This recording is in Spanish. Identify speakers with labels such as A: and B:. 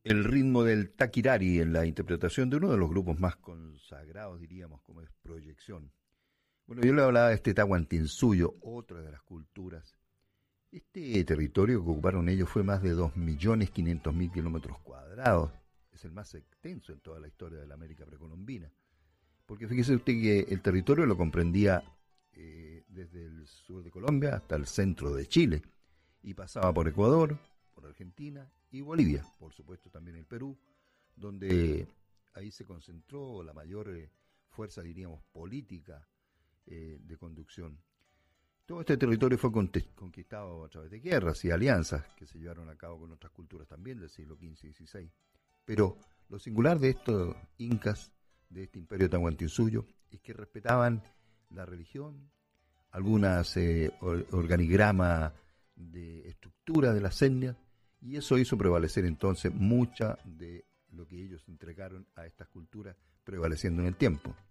A: el ritmo del taquirari en la interpretación de uno de los grupos más consagrados, diríamos, como es Proyección. Bueno, yo le hablaba de este Tahuantinsuyo, otra de las culturas. Este territorio que ocuparon ellos fue más de 2.500.000 kilómetros cuadrados. Es el más extenso en toda la historia de la América precolombina. Porque fíjese usted que el territorio lo comprendía desde el sur de Colombia hasta el centro de Chile. Y pasaba por Ecuador, por Argentina y Bolivia. Por supuesto también el Perú, donde ahí se concentró la mayor fuerza, diríamos, política de conducción. Todo este territorio fue conquistado a través de guerras y alianzas que se llevaron a cabo con otras culturas también del siglo XV y XVI. Pero lo singular de estos incas, de este imperio tahuantinsuyo, es que respetaban la religión, algunas organigramas de estructura de las etnias, y eso hizo prevalecer entonces mucha de lo que ellos entregaron a estas culturas prevaleciendo en el tiempo.